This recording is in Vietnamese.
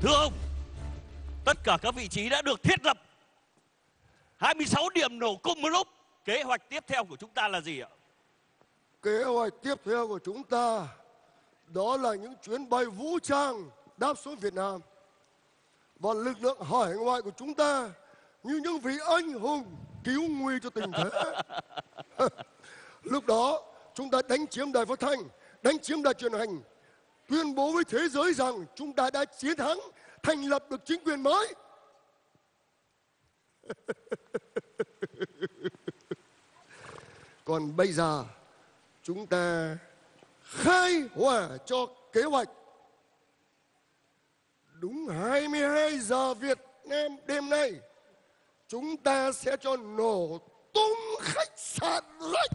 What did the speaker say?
Thưa ông, tất cả các vị trí đã được thiết lập. 26 điểm nổ cùng một lúc. Kế hoạch tiếp theo của chúng ta là gì ạ? Kế hoạch tiếp theo của chúng ta đó là những chuyến bay vũ trang đáp xuống Việt Nam. Và lực lượng hải ngoại của chúng ta như những vị anh hùng cứu nguy cho tình thế. Lúc đó chúng ta đánh chiếm đài phát thanh, đánh chiếm đài truyền hình, tuyên bố với thế giới rằng chúng ta đã chiến thắng, thành lập được chính quyền mới. Còn bây giờ chúng ta khai hỏa cho kế hoạch. Đúng 22 giờ Việt Nam đêm nay, chúng ta sẽ cho nổ tung khách sạn Lake.